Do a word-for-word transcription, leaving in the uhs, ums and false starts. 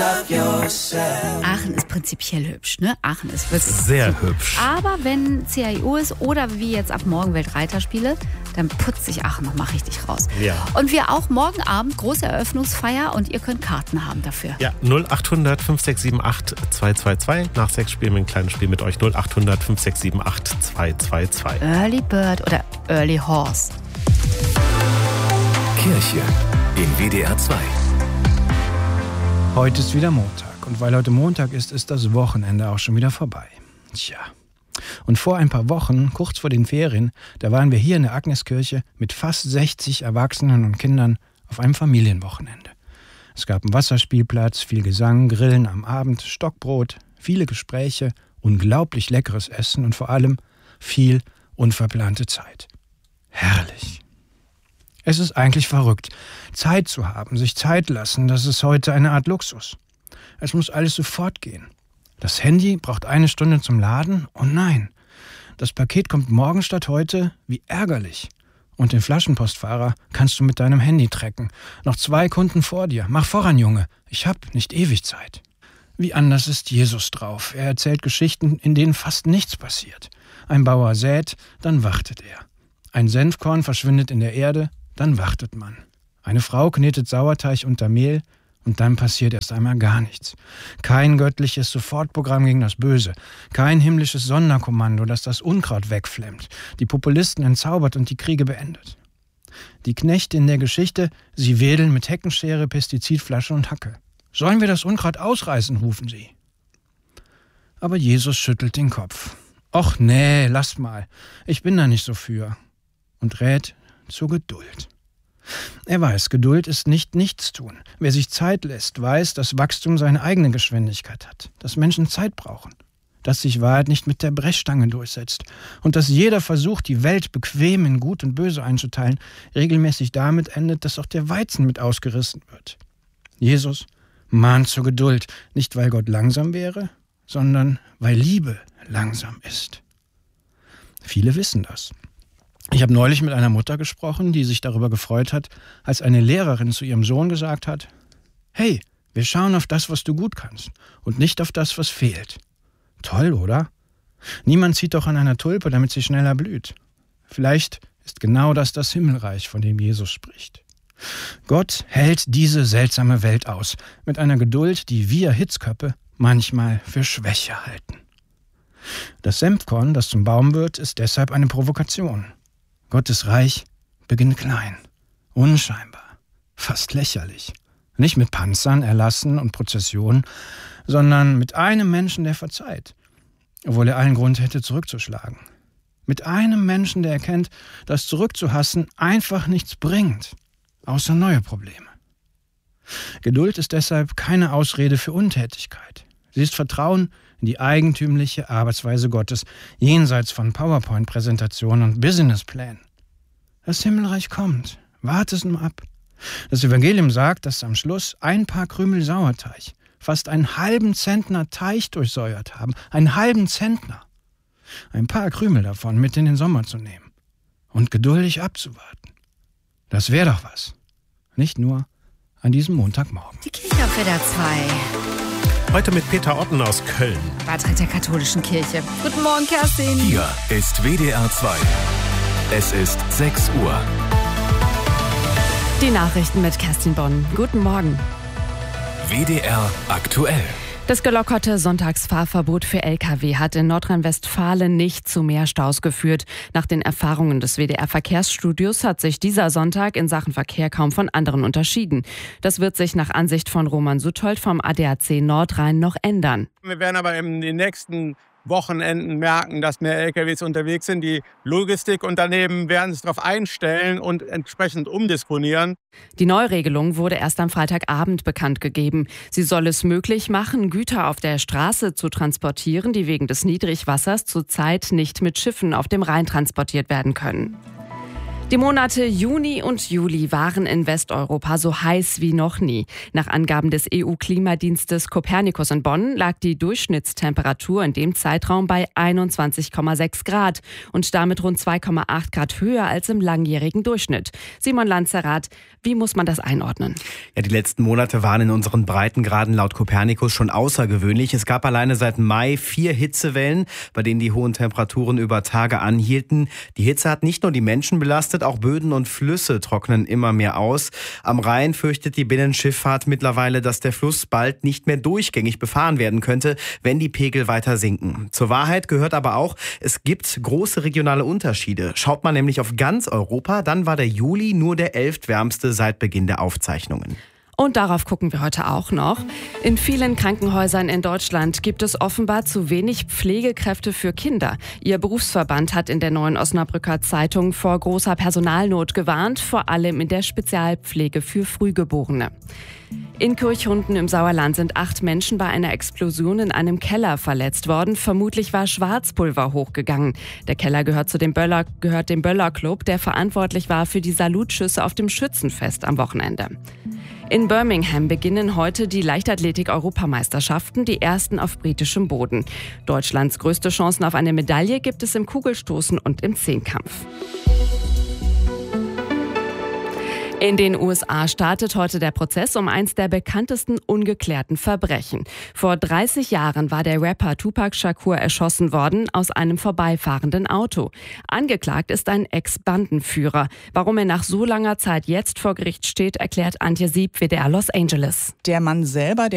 Aachen ist prinzipiell hübsch, ne? Aachen ist wirklich sehr super. hübsch. Aber wenn C I O ist oder wie jetzt ab morgen Weltreiterspiele, dann putzt sich Aachen nochmal richtig raus. Ja. Und wir auch morgen Abend, große Eröffnungsfeier und ihr könnt Karten haben dafür. Ja, null acht hundert fünf sechs sieben acht zwei zwei zwei. Nach sechs spielen wir ein kleines Spiel mit euch. null acht hundert fünf sechs sieben acht zwei zwei zwei. Early Bird oder Early Horse. Kirche in W D R zwei. Heute ist wieder Montag und weil heute Montag ist, ist das Wochenende auch schon wieder vorbei. Tja. Und vor ein paar Wochen, kurz vor den Ferien, da waren wir hier in der Agneskirche mit fast sechzig Erwachsenen und Kindern auf einem Familienwochenende. Es gab einen Wasserspielplatz, viel Gesang, Grillen am Abend, Stockbrot, viele Gespräche, unglaublich leckeres Essen und vor allem viel unverplante Zeit. Herrlich. Es ist eigentlich verrückt, Zeit zu haben, sich Zeit lassen, das ist heute eine Art Luxus. Es muss alles sofort gehen. Das Handy braucht eine Stunde zum Laden? Oh nein, das Paket kommt morgen statt heute? Wie ärgerlich. Und den Flaschenpostfahrer kannst du mit deinem Handy tracken. Noch zwei Kunden vor dir. Mach voran, Junge. Ich hab nicht ewig Zeit. Wie anders ist Jesus drauf. Er erzählt Geschichten, in denen fast nichts passiert. Ein Bauer sät, dann wartet er. Ein Senfkorn verschwindet in der Erde, dann wartet man. Eine Frau knetet Sauerteig unter Mehl und dann passiert erst einmal gar nichts. Kein göttliches Sofortprogramm gegen das Böse. Kein himmlisches Sonderkommando, das das Unkraut wegflemmt, die Populisten entzaubert und die Kriege beendet. Die Knechte in der Geschichte, sie wedeln mit Heckenschere, Pestizidflasche und Hacke. Sollen wir das Unkraut ausreißen, rufen sie. Aber Jesus schüttelt den Kopf. Och nee, lasst mal, ich bin da nicht so für. Und rät zur Geduld. Er weiß, Geduld ist nicht Nichtstun. Wer sich Zeit lässt, weiß, dass Wachstum seine eigene Geschwindigkeit hat, dass Menschen Zeit brauchen, dass sich Wahrheit nicht mit der Brechstange durchsetzt und dass jeder Versuch, die Welt bequem in Gut und Böse einzuteilen, regelmäßig damit endet, dass auch der Weizen mit ausgerissen wird. Jesus mahnt zur Geduld, nicht weil Gott langsam wäre, sondern weil Liebe langsam ist. Viele wissen das. Ich habe neulich mit einer Mutter gesprochen, die sich darüber gefreut hat, als eine Lehrerin zu ihrem Sohn gesagt hat: Hey, wir schauen auf das, was du gut kannst und nicht auf das, was fehlt. Toll, oder? Niemand zieht doch an einer Tulpe, damit sie schneller blüht. Vielleicht ist genau das das Himmelreich, von dem Jesus spricht. Gott hält diese seltsame Welt aus, mit einer Geduld, die wir Hitzköppe manchmal für Schwäche halten. Das Senfkorn, das zum Baum wird, ist deshalb eine Provokation. Gottes Reich beginnt klein, unscheinbar, fast lächerlich. Nicht mit Panzern, Erlassen und Prozessionen, sondern mit einem Menschen, der verzeiht, obwohl er allen Grund hätte, zurückzuschlagen. Mit einem Menschen, der erkennt, dass zurückzuhassen einfach nichts bringt, außer neue Probleme. Geduld ist deshalb keine Ausrede für Untätigkeit. Sie ist Vertrauen in die eigentümliche Arbeitsweise Gottes, jenseits von PowerPoint-Präsentationen und Businessplänen. Das Himmelreich kommt. Wart es nur ab. Das Evangelium sagt, dass am Schluss ein paar Krümel Sauerteig fast einen halben Zentner Teich durchsäuert haben. Einen halben Zentner. Ein paar Krümel davon mit in den Sommer zu nehmen und geduldig abzuwarten. Das wäre doch was. Nicht nur an diesem Montagmorgen. Die Kirche auf W D R zwei. Heute mit Peter Otten aus Köln. Beitrag der katholischen Kirche. Guten Morgen, Kerstin. Hier ist W D R zwei. Es ist sechs Uhr. Die Nachrichten mit Kerstin Bonn. Guten Morgen. W D R aktuell. Das gelockerte Sonntagsfahrverbot für L K W hat in Nordrhein-Westfalen nicht zu mehr Staus geführt. Nach den Erfahrungen des W D R-Verkehrsstudios hat sich dieser Sonntag in Sachen Verkehr kaum von anderen unterschieden. Das wird sich nach Ansicht von Roman Suthold vom A D A C Nordrhein noch ändern. Wir werden aber in den nächsten Wochenenden merken, dass mehr L K Ws unterwegs sind. Die Logistikunternehmen werden sich darauf einstellen und entsprechend umdisponieren. Die Neuregelung wurde erst am Freitagabend bekannt gegeben. Sie soll es möglich machen, Güter auf der Straße zu transportieren, die wegen des Niedrigwassers zurzeit nicht mit Schiffen auf dem Rhein transportiert werden können. Die Monate Juni und Juli waren in Westeuropa so heiß wie noch nie. Nach Angaben des E U-Klimadienstes Copernicus in Bonn lag die Durchschnittstemperatur in dem Zeitraum bei einundzwanzig Komma sechs Grad und damit rund zwei Komma acht Grad höher als im langjährigen Durchschnitt. Simon Lanzerath, wie muss man das einordnen? Ja, die letzten Monate waren in unseren Breitengraden laut Copernicus schon außergewöhnlich. Es gab alleine seit Mai vier Hitzewellen, bei denen die hohen Temperaturen über Tage anhielten. Die Hitze hat nicht nur die Menschen belastet, auch Böden und Flüsse trocknen immer mehr aus. Am Rhein fürchtet die Binnenschifffahrt mittlerweile, dass der Fluss bald nicht mehr durchgängig befahren werden könnte, wenn die Pegel weiter sinken. Zur Wahrheit gehört aber auch, es gibt große regionale Unterschiede. Schaut man nämlich auf ganz Europa, dann war der Juli nur der elftwärmste seit Beginn der Aufzeichnungen. Und darauf gucken wir heute auch noch. In vielen Krankenhäusern in Deutschland gibt es offenbar zu wenig Pflegekräfte für Kinder. Ihr Berufsverband hat in der Neuen Osnabrücker Zeitung vor großer Personalnot gewarnt, vor allem in der Spezialpflege für Frühgeborene. In Kirchhunden im Sauerland sind acht Menschen bei einer Explosion in einem Keller verletzt worden. Vermutlich war Schwarzpulver hochgegangen. Der Keller gehört zu dem Böller, gehört dem Böller-Club, der verantwortlich war für die Salutschüsse auf dem Schützenfest am Wochenende. In Birmingham beginnen heute die Leichtathletik-Europameisterschaften, die ersten auf britischem Boden. Deutschlands größte Chancen auf eine Medaille gibt es im Kugelstoßen und im Zehnkampf. In den U S A startet heute der Prozess um eins der bekanntesten ungeklärten Verbrechen. Vor dreißig Jahren war der Rapper Tupac Shakur erschossen worden aus einem vorbeifahrenden Auto. Angeklagt ist ein Ex-Bandenführer. Warum er nach so langer Zeit jetzt vor Gericht steht, erklärt Antje Sieb, W D R Los Angeles. Der Mann selber, der